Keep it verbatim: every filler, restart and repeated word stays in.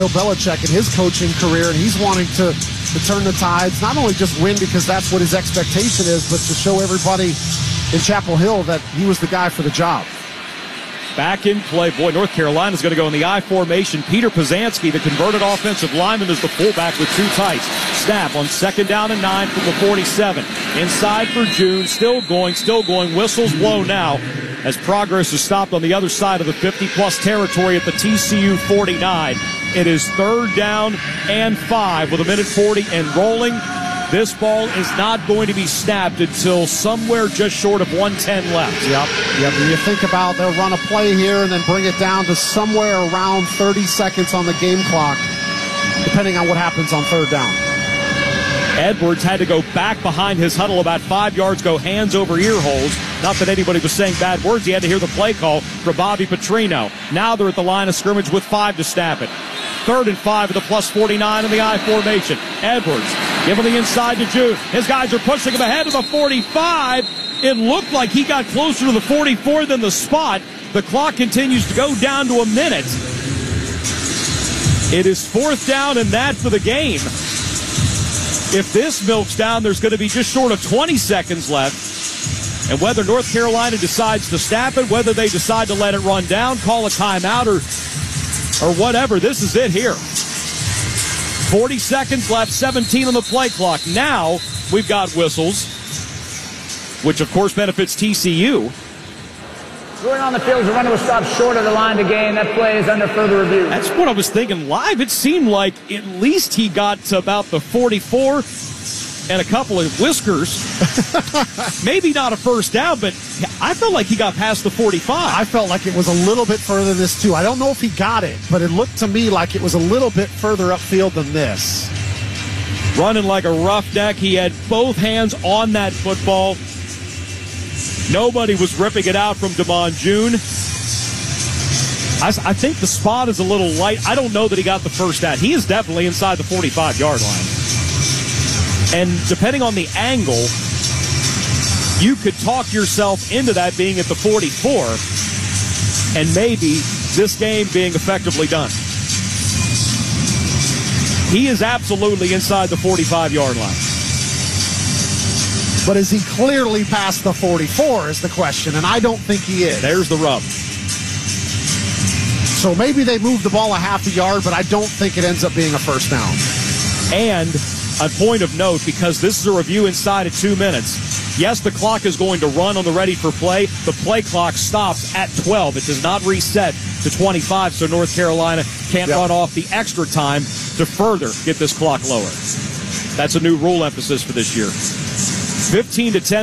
Bill Belichick in his coaching career, and he's wanting to, to turn the tides, not only just win because that's what his expectation is, but to show everybody in Chapel Hill that he was the guy for the job. Back in play. Boy, North Carolina's going to go in the I formation. Peter Pazanski, the converted offensive lineman, is the fullback with two tights. Snap on second down and nine from the forty-seven. Inside for June. Still going, still going. Whistles blow now as progress is stopped on the other side of the fifty-plus territory at the T C U forty-nine. It is third down and five with a minute forty and rolling. This ball is not going to be snapped until somewhere just short of one ten left. Yep. Yep. And you think about they'll run a play here and then bring it down to somewhere around thirty seconds on the game clock, depending on what happens on third down. Edwards had to go back behind his huddle about five yards, go hands over ear holes. Not that anybody was saying bad words. He had to hear the play call from Bobby Petrino. Now they're at the line of scrimmage with five to snap it. Third and five at the plus forty-nine in the I formation. Edwards giving the inside to June. His guys are pushing him ahead to the forty-five. It looked like he got closer to the forty-four than the spot. The clock continues to go down to a minute. It is fourth down and that for the game. If this milks down, there's going to be just short of twenty seconds left. And whether North Carolina decides to snap it, whether they decide to let it run down, call a timeout, or or whatever, this is it here. forty seconds left, seventeen on the play clock. Now we've got whistles, which of course benefits T C U. Going on the field, the runner was stopped short of the line to gain. That play is under further review. That's what I was thinking live. It seemed like at least he got to about the forty-four and a couple of whiskers. Maybe not a first down, but I felt like he got past the forty-five. I felt like it was a little bit further than this, too. I don't know if he got it, but it looked to me like it was a little bit further upfield than this. Running like a roughneck. He had both hands on that football. Nobody was ripping it out from Damon June. I, I think the spot is a little light. I don't know that he got the first down. He is definitely inside the forty-five-yard line. And depending on the angle, you could talk yourself into that being at the forty-four and maybe this game being effectively done. He is absolutely inside the forty-five-yard line. But is he clearly past the forty-four is the question, and I don't think he is. There's the rub. So maybe they move the ball a half a yard, but I don't think it ends up being a first down. And a point of note, because this is a review inside of two minutes. Yes, the clock is going to run on the ready for play. The play clock stops at twelve. It does not reset to twenty-five, so North Carolina can't yep. run off the extra time to further get this clock lower. That's a new rule emphasis for this year. fifteen to ten.